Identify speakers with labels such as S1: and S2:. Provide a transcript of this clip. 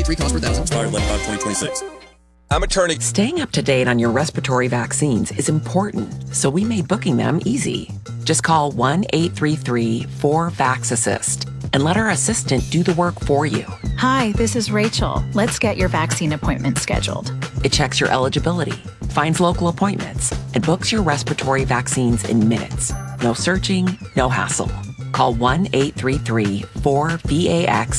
S1: free cost per thousand.
S2: Expired 11/5/2026.
S3: I'm attorney.
S4: Staying up to date on your respiratory vaccines is important, so we made booking them easy. Just call 1-833-4VAX-ASSIST and let our assistant do the work for you.
S5: Hi, this is Rachel. Let's get your vaccine appointment scheduled.
S4: It checks your eligibility, finds local appointments, and books your respiratory vaccines in minutes. No searching, no hassle. Call 1-833-4VAX